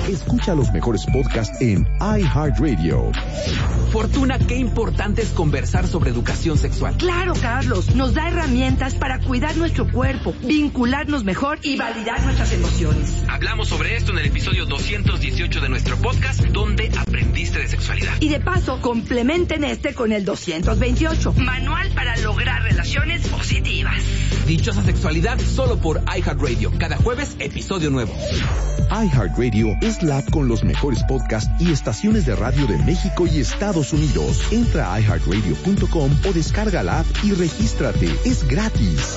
Escucha los mejores podcasts en iHeartRadio. Fortuna, qué importante es conversar sobre educación sexual. Claro, Carlos, nos da herramientas para cuidar nuestro cuerpo, vincularnos mejor y validar nuestras emociones. Hablamos sobre esto en el episodio 218 de nuestro podcast, donde aprendiste de sexualidad. Y de paso, complementen este con el 228, manual para lograr relaciones positivas. Dichosa sexualidad solo por iHeartRadio. Cada jueves, episodio nuevo. iHeartRadio es la app con los mejores podcasts y estaciones de radio de México y Estados Unidos. Entra a iHeartRadio.com o descarga la app y regístrate. Es gratis.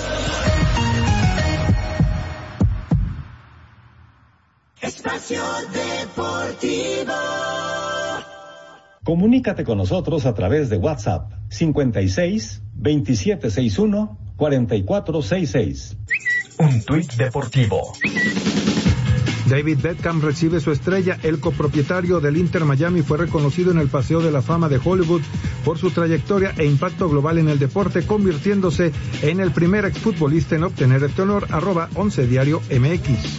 Espacio Deportivo. Comunícate con nosotros a través de WhatsApp 56 2761 4466. Un tuit deportivo. David Beckham recibe su estrella. El copropietario del Inter Miami fue reconocido en el Paseo de la Fama de Hollywood por su trayectoria e impacto global en el deporte, convirtiéndose en el primer exfutbolista en obtener este honor. @11 Diario MX.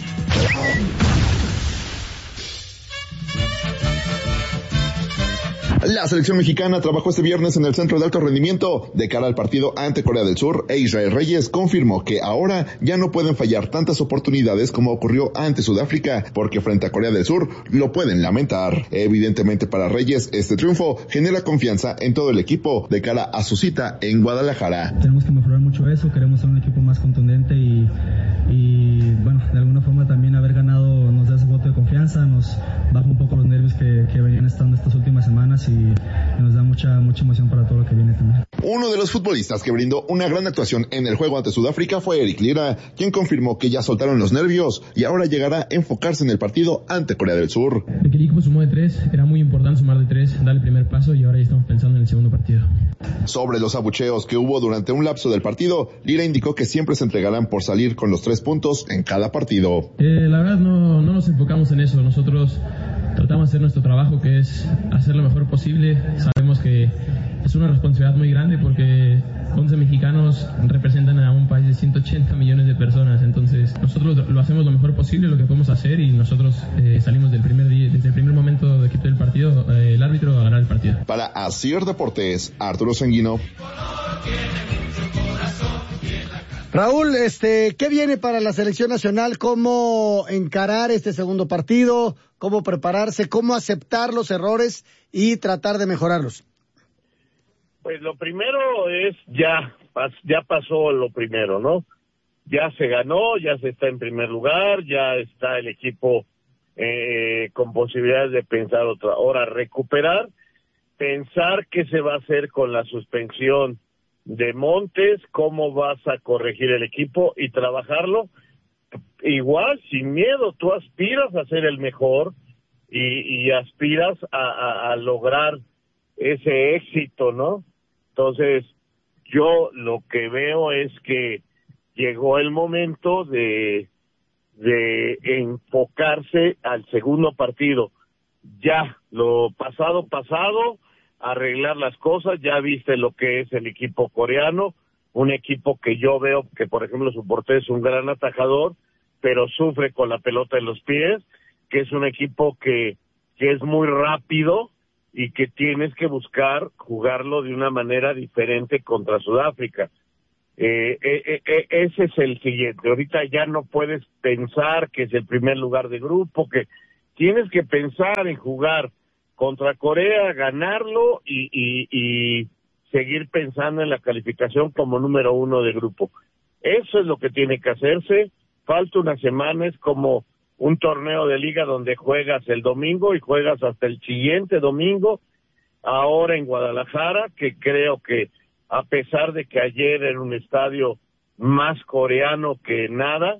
La selección mexicana trabajó este viernes en el Centro de Alto Rendimiento de cara al partido ante Corea del Sur e Israel Reyes confirmó que ahora ya no pueden fallar tantas oportunidades como ocurrió ante Sudáfrica, porque frente a Corea del Sur lo pueden lamentar. Evidentemente para Reyes este triunfo genera confianza en todo el equipo de cara a su cita en Guadalajara. Tenemos que mejorar mucho eso, queremos ser un equipo más contundente y bueno, de alguna forma también haber ganado nos da ese voto de confianza, nos baja un poco los nervios que venían estando estas últimas semanas y nos da mucha emoción para todo lo que viene también. Uno de los futbolistas que brindó una gran actuación en el juego ante Sudáfrica fue Eric Lira, quien confirmó que ya soltaron los nervios y ahora llegará a enfocarse en el partido ante Corea del Sur. El equipo sumó de 3, era muy importante sumar de 3, dar el primer paso y ahora ya estamos pensando en el segundo partido. Sobre los abucheos que hubo durante un lapso del partido, Lira indicó que siempre se entregarán por salir con los 3 puntos en cada partido. La verdad no nos enfocamos en eso, nosotros tratamos de hacer nuestro trabajo, que es hacer lo mejor posible. Sabemos que es una responsabilidad muy grande porque 11 mexicanos representan a un país de 180 millones de personas, entonces nosotros lo hacemos lo mejor posible, lo que podemos hacer, y nosotros salimos desde el primer momento de que el partido, el árbitro a ganar el partido. Para Asir Deportes, Arturo Sanguino. Raúl, ¿qué viene para la selección nacional? ¿Cómo encarar este segundo partido? ¿Cómo prepararse? ¿Cómo aceptar los errores y tratar de mejorarlos? Pues lo primero es ya pasó lo primero, ¿no? Ya se ganó, ya se está en primer lugar, ya está el equipo con posibilidades de pensar otra hora, recuperar, pensar qué se va a hacer con la suspensión de Montes, cómo vas a corregir el equipo y trabajarlo igual, sin miedo. Tú aspiras a ser el mejor y aspiras a lograr ese éxito, ¿no? Entonces, yo lo que veo es que llegó el momento de enfocarse al segundo partido. Ya, lo pasado, arreglar las cosas. Ya viste lo que es el equipo coreano, un equipo que yo veo que, por ejemplo, su portero es un gran atajador, pero sufre con la pelota en los pies, que es un equipo que es muy rápido y que tienes que buscar jugarlo de una manera diferente contra Sudáfrica. Ese es el siguiente. Ahorita ya no puedes pensar que es el primer lugar de grupo, que tienes que pensar en jugar contra Corea, ganarlo y seguir pensando en la calificación como número 1 de grupo. Eso es lo que tiene que hacerse. Falta una semana, es como un torneo de liga donde juegas el domingo y juegas hasta el siguiente domingo, ahora en Guadalajara, que creo que a pesar de que ayer era un estadio más coreano que nada,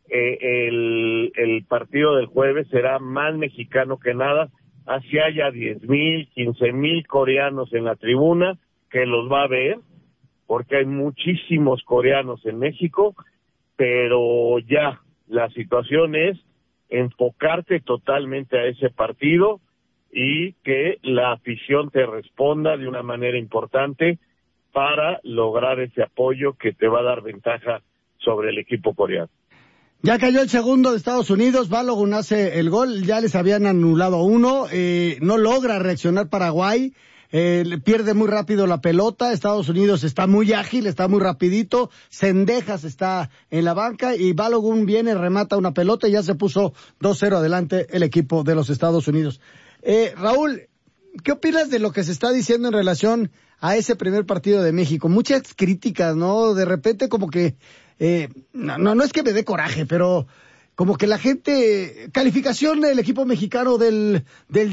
el partido del jueves será más mexicano que nada. Así haya 10,000, 15,000 coreanos en la tribuna, que los va a ver, porque hay muchísimos coreanos en México, pero ya la situación es enfocarte totalmente a ese partido y que la afición te responda de una manera importante para lograr ese apoyo que te va a dar ventaja sobre el equipo coreano. Ya cayó el segundo de Estados Unidos, Balogun hace el gol, ya les habían anulado uno, no logra reaccionar Paraguay, pierde muy rápido la pelota, Estados Unidos está muy ágil, está muy rapidito, Cendejas está en la banca y Balogun viene, remata una pelota y ya se puso 2-0 adelante el equipo de los Estados Unidos. Raúl, ¿qué opinas de lo que se está diciendo en relación a ese primer partido de México? Muchas críticas, ¿no? De repente como que... no es que me dé coraje, pero como que la gente, calificación del equipo mexicano del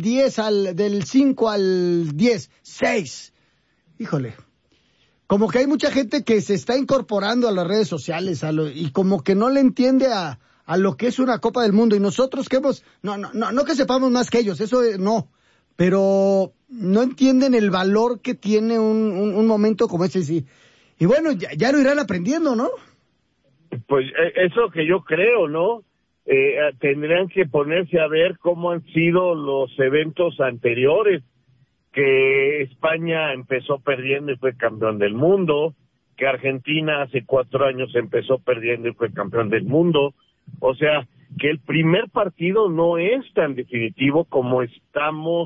5 al 10, 6. Híjole. Como que hay mucha gente que se está incorporando a las redes sociales y como que no le entiende a lo que es una Copa del Mundo. Y nosotros que hemos, no que sepamos más que ellos, eso no. Pero no entienden el valor que tiene un momento como ese, sí. Y bueno, ya lo irán aprendiendo, ¿no? Pues eso que yo creo, ¿no? Tendrían que ponerse a ver cómo han sido los eventos anteriores, que España empezó perdiendo y fue campeón del mundo, que Argentina hace 4 años empezó perdiendo y fue campeón del mundo. O sea, que el primer partido no es tan definitivo como estamos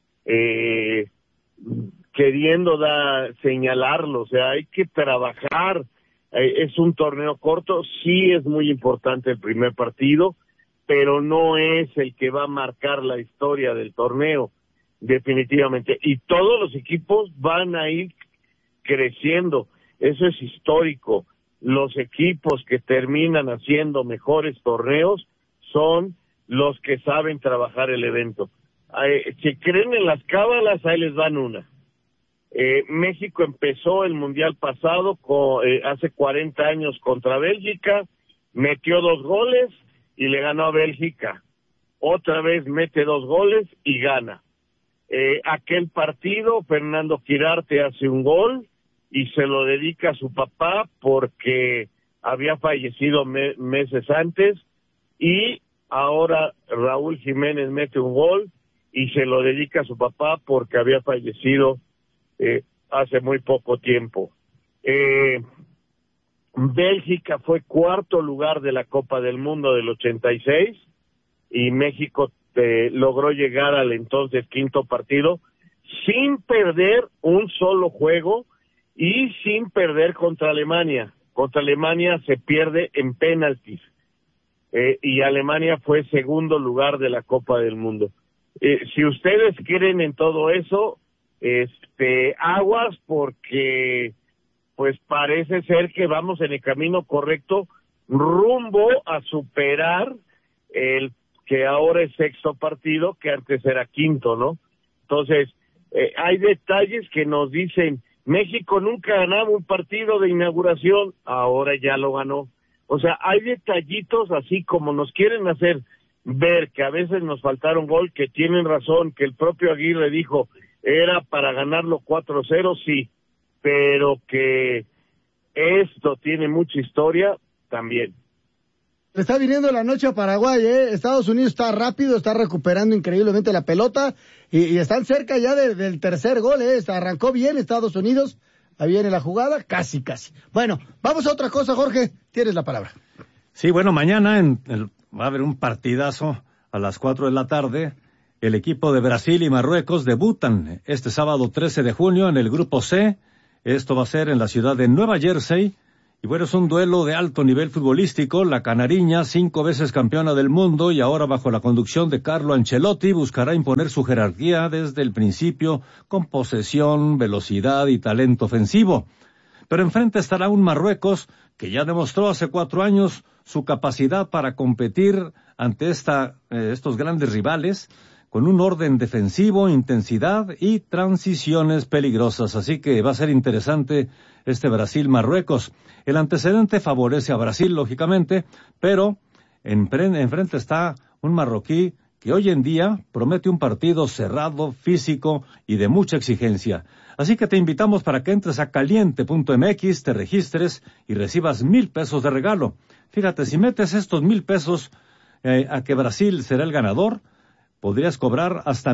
queriendo señalarlo. O sea, hay que trabajar. Es un torneo corto, sí es muy importante el primer partido, pero no es el que va a marcar la historia del torneo, definitivamente. Y todos los equipos van a ir creciendo, eso es histórico. Los equipos que terminan haciendo mejores torneos son los que saben trabajar el evento. Si creen en las cábalas, ahí les dan una. México empezó el Mundial pasado hace 40 años contra Bélgica, metió 2 goles y le ganó a Bélgica. Otra vez mete 2 goles y gana. Aquel partido, Fernando Quirarte hace un gol y se lo dedica a su papá porque había fallecido meses antes, y ahora Raúl Jiménez mete un gol y se lo dedica a su papá porque había fallecido hace muy poco tiempo. Bélgica fue 4º lugar de la Copa del Mundo del 86 y México logró llegar al entonces 5º partido sin perder un solo juego y sin perder contra Alemania. Contra Alemania se pierde en penaltis y Alemania fue 2º lugar de la Copa del Mundo. Si ustedes creen en todo eso, aguas, porque pues parece ser que vamos en el camino correcto rumbo a superar el que ahora es 6º partido, que antes era 5º, ¿no? Entonces, hay detalles que nos dicen, México nunca ganaba un partido de inauguración, ahora ya lo ganó. O sea, hay detallitos así como nos quieren hacer ver que a veces nos faltaron gol, que tienen razón, que el propio Aguirre dijo, era para ganarlo 4-0, sí, pero que esto tiene mucha historia también. Está viniendo la noche a Paraguay, Estados Unidos está rápido, está recuperando increíblemente la pelota y están cerca ya del tercer gol, arrancó bien Estados Unidos, ahí viene la jugada, casi. Bueno, vamos a otra cosa, Jorge, tienes la palabra. Sí, bueno, mañana va a haber un partidazo a las 4 de la tarde. El equipo de Brasil y Marruecos debutan este sábado 13 de junio en el Grupo C. Esto va a ser en la ciudad de Nueva Jersey. Y bueno, es un duelo de alto nivel futbolístico. La canariña, 5 veces campeona del mundo y ahora bajo la conducción de Carlo Ancelotti, buscará imponer su jerarquía desde el principio con posesión, velocidad y talento ofensivo. Pero enfrente estará un Marruecos que ya demostró hace 4 años su capacidad para competir ante estos grandes rivales, con un orden defensivo, intensidad y transiciones peligrosas. Así que va a ser interesante este Brasil-Marruecos. El antecedente favorece a Brasil, lógicamente, pero enfrente está un marroquí que hoy en día promete un partido cerrado, físico y de mucha exigencia. Así que te invitamos para que entres a caliente.mx, te registres y recibas 1,000 pesos de regalo. Fíjate, si metes estos 1,000 pesos a que Brasil será el ganador, podrías cobrar hasta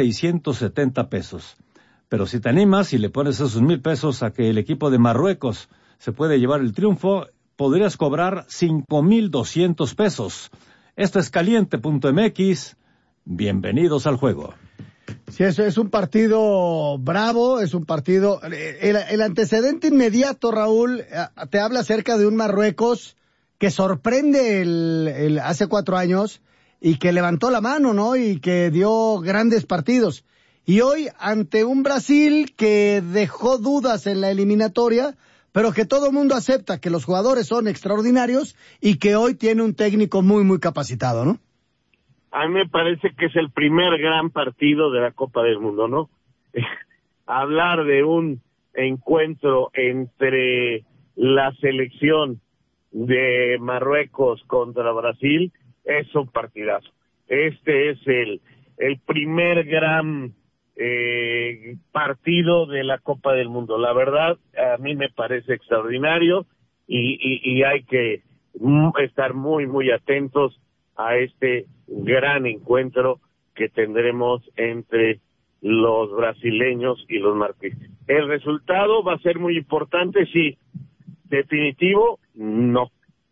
1,670 pesos. Pero si te animas y le pones esos 1,000 pesos a que el equipo de Marruecos se puede llevar el triunfo, podrías cobrar 5,200 pesos. Esto es caliente.mx. Bienvenidos al juego. Sí, eso es un partido bravo, es un partido... El antecedente inmediato, Raúl, te habla acerca de un Marruecos que sorprende hace 4 años y que levantó la mano, ¿no? Y que dio grandes partidos. Y hoy, ante un Brasil que dejó dudas en la eliminatoria, pero que todo el mundo acepta que los jugadores son extraordinarios y que hoy tiene un técnico muy, muy capacitado, ¿no? A mí me parece que es el primer gran partido de la Copa del Mundo, ¿no? Hablar de un encuentro entre la selección de Marruecos contra Brasil es un partidazo. Este es el primer gran partido de la Copa del Mundo. La verdad, a mí me parece extraordinario y hay que estar muy, muy atentos a este gran encuentro que tendremos entre los brasileños y los marroquíes. El resultado va a ser muy importante, sí. Definitivo, no.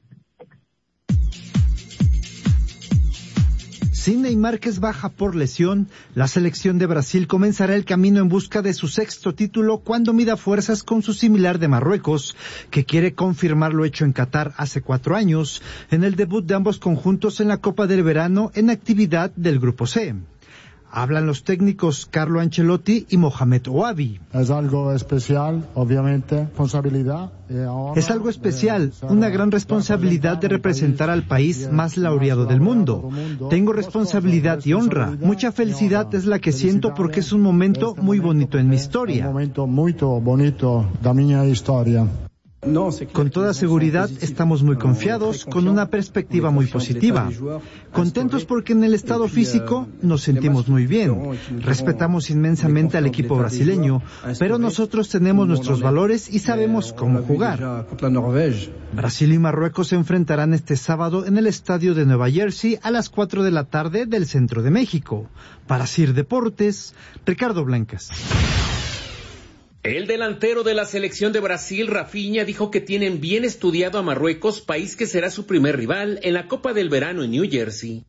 Sin Neymar, que es baja por lesión, la selección de Brasil comenzará el camino en busca de su 6º título cuando mida fuerzas con su similar de Marruecos, que quiere confirmar lo hecho en Qatar hace 4 años, en el debut de ambos conjuntos en la Copa del Verano en actividad del Grupo C. Hablan los técnicos Carlo Ancelotti y Mohamed Ouabi. Es algo especial, obviamente, responsabilidad. Es algo especial, una gran responsabilidad de representar al país más laureado del mundo. Tengo responsabilidad y honra. Mucha felicidad es la que siento porque es un momento muy bonito en mi historia. Un momento muy bonito de mi historia. Con toda seguridad estamos muy confiados, con una perspectiva muy positiva. Contentos porque en el estado físico nos sentimos muy bien. Respetamos inmensamente al equipo brasileño, pero nosotros tenemos nuestros valores y sabemos cómo jugar. Brasil y Marruecos se enfrentarán este sábado en el estadio de Nueva Jersey a las 4 de la tarde del centro de México. Para CIR Deportes, Ricardo Blancas. El delantero de la selección de Brasil, Rafinha, dijo que tienen bien estudiado a Marruecos, país que será su primer rival en la Copa del Verano en New Jersey.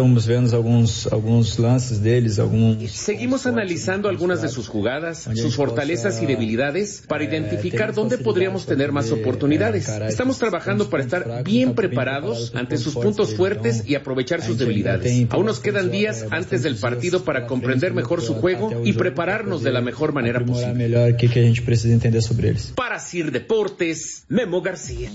Seguimos analizando algunas de sus jugadas, sus fortalezas y debilidades para identificar dónde podríamos tener más oportunidades. Estamos trabajando para estar bien preparados ante sus puntos fuertes y aprovechar sus debilidades. Aún nos quedan días antes del partido para comprender mejor su juego y prepararnos de la mejor manera posible. que a gente precisa entender sobre eles. Para CIR Deportes, Memo García.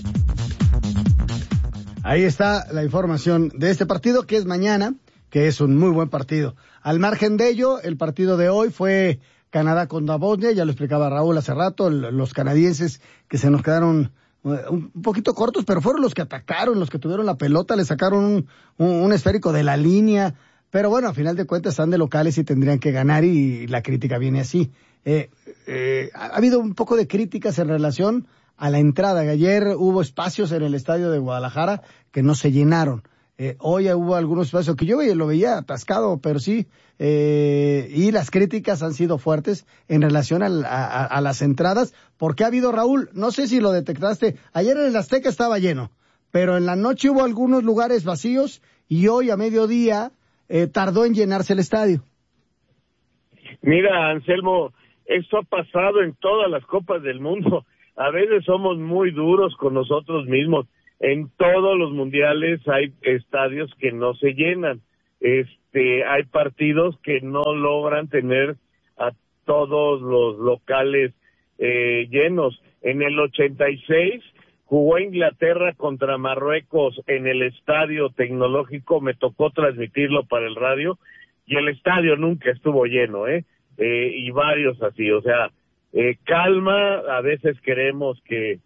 Ahí está la información de este partido que es mañana, que es un muy buen partido. Al margen de ello, el partido de hoy fue Canadá contra Bosnia, ya lo explicaba Raúl hace rato, los canadienses que se nos quedaron un poquito cortos, pero fueron los que atacaron, los que tuvieron la pelota, le sacaron un esférico de la línea, pero bueno, a final de cuentas están de locales y tendrían que ganar y la crítica viene así. Ha habido un poco de críticas en relación a la entrada. Ayer hubo espacios en el estadio de Guadalajara que no se llenaron. Hoy hubo algunos espacios que yo lo veía atascado, pero sí, y las críticas han sido fuertes en relación a las entradas, porque ha habido, Raúl, no sé si lo detectaste, ayer en el Azteca estaba lleno, pero en la noche hubo algunos lugares vacíos y hoy a mediodía tardó en llenarse el estadio. Mira, Anselmo, esto ha pasado en todas las Copas del Mundo. A veces somos muy duros con nosotros mismos. En todos los mundiales hay estadios que no se llenan. Hay partidos que no logran tener a todos los locales llenos. En el 86 jugó Inglaterra contra Marruecos en el Estadio Tecnológico. Me tocó transmitirlo para el radio y el estadio nunca estuvo lleno, y varios así. O sea, calma. A veces queremos que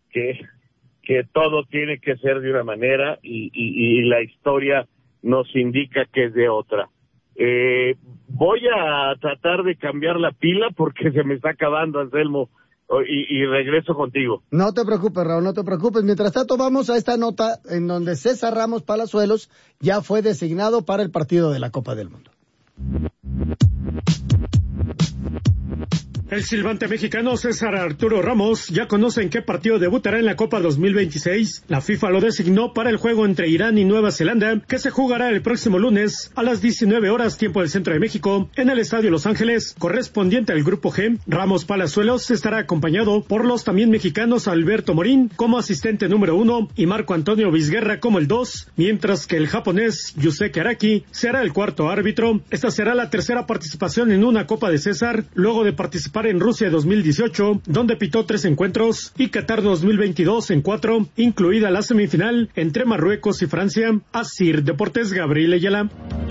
todo tiene que ser de una manera y la historia nos indica que es de otra. Voy a tratar de cambiar la pila porque se me está acabando, Anselmo, y regreso contigo. No te preocupes, Raúl, no te preocupes. Mientras tanto, vamos a esta nota en donde César Ramos Palazuelos ya fue designado para el partido de la Copa del Mundo. El silbante mexicano César Arturo Ramos ya conoce en qué partido debutará en la Copa 2026. La FIFA lo designó para el juego entre Irán y Nueva Zelanda, que se jugará el próximo lunes a las 19 horas tiempo del centro de México, en el Estadio Los Ángeles, correspondiente al Grupo G. Ramos Palazuelos estará acompañado por los también mexicanos Alberto Morín como asistente número 1 y Marco Antonio Vizguerra como el 2, mientras que el japonés Yusuke Araki será el cuarto árbitro. Esta será la tercera participación en una Copa de César, luego de participar en Rusia 2018, donde pitó 3 encuentros, y Qatar 2022 en 4, incluida la semifinal entre Marruecos y Francia. Asir Deportes, Gabriel Ayala.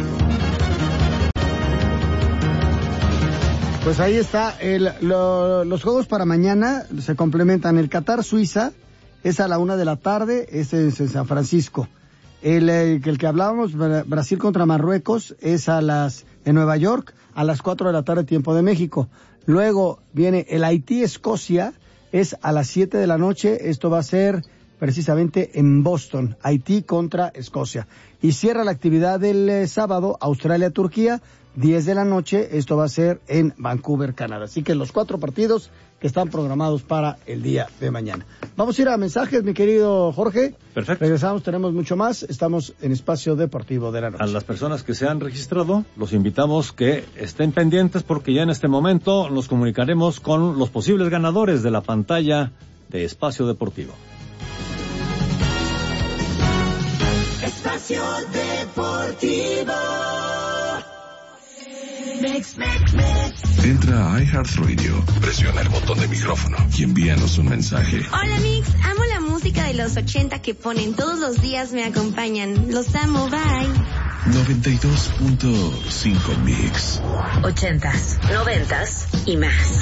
Pues ahí está, los juegos para mañana se complementan. El Qatar-Suiza es a la 1 de la tarde, este es en San Francisco. El que hablábamos, Brasil contra Marruecos, es en Nueva York, a las 4 de la tarde, tiempo de México. Luego viene el Haití-Escocia, es a las 7 de la noche, esto va a ser precisamente en Boston, Haití contra Escocia. Y cierra la actividad del sábado, Australia-Turquía, 10 de la noche, esto va a ser en Vancouver, Canadá. Así que los 4 partidos que están programados para el día de mañana. Vamos a ir a mensajes, mi querido Jorge. Perfecto. Regresamos, tenemos mucho más. Estamos en Espacio Deportivo de la Noche. A las personas que se han registrado, los invitamos que estén pendientes porque ya en este momento nos comunicaremos con los posibles ganadores de la pantalla de Espacio Deportivo. Espacio Deportivo. Entra a iHeartRadio, presiona el botón de micrófono y envíanos un mensaje. Hola Mix, amo la música de los 80 que ponen todos los días, me acompañan. Los amo, bye. 92.5 Mix. 80s, 90s y más.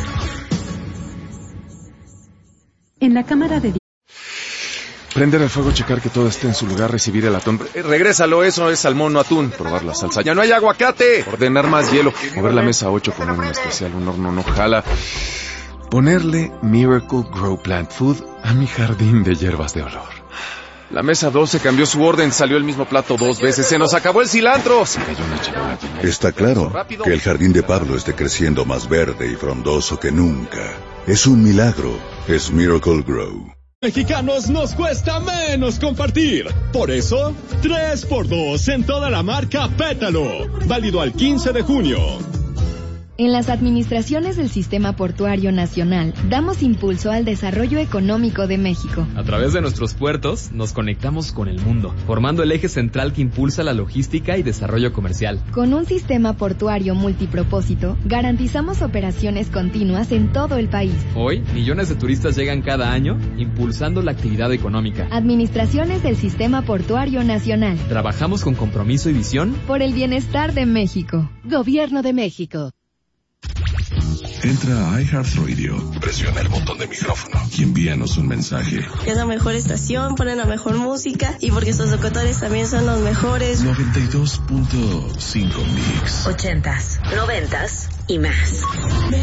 En la cámara de... Prender el fuego, checar que todo esté en su lugar, recibir el atún. Regrésalo, eso es salmón, no atún. Probar la salsa. ¡Ya no hay aguacate! Ordenar más hielo. Mover la mesa 8, poner un especial, un horno no jala. Ponerle Miracle Grow Plant Food a mi jardín de hierbas de olor. La mesa 12 cambió su orden, salió el mismo plato 2 veces. ¡Se nos acabó el cilantro! Se cayó una charola. Está claro que el jardín de Pablo esté creciendo más verde y frondoso que nunca. Es un milagro. Es Miracle Grow. Mexicanos nos cuesta menos compartir. Por eso, 3x2 en toda la marca Pétalo. Válido al 15 de junio. En las administraciones del Sistema Portuario Nacional, damos impulso al desarrollo económico de México. A través de nuestros puertos, nos conectamos con el mundo, formando el eje central que impulsa la logística y desarrollo comercial. Con un sistema portuario multipropósito, garantizamos operaciones continuas en todo el país. Hoy, millones de turistas llegan cada año, impulsando la actividad económica. Administraciones del Sistema Portuario Nacional. Trabajamos con compromiso y visión por el bienestar de México. Gobierno de México. Entra a iHeartRadio, presiona el botón de micrófono y envíanos un mensaje. Es la mejor estación, ponen la mejor música y porque sus locutores también son los mejores. 92.5 Mix. 80s, 90s y más.